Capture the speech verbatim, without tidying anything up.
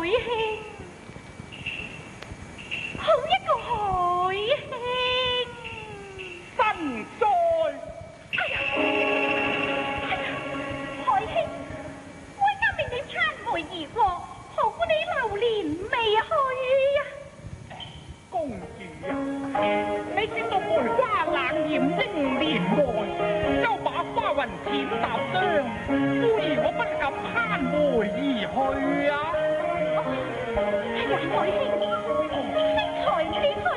兄，好一個海兄， 身在。 哎呀，哎呀，海兄，我家命你參會而獲，何故你流連未去啊？ 公主啊，你見到梅花冷艷英蓮外，就把花雲淺踏傷，故而我不敢攀回而去啊。 哎呀，海兄，適才你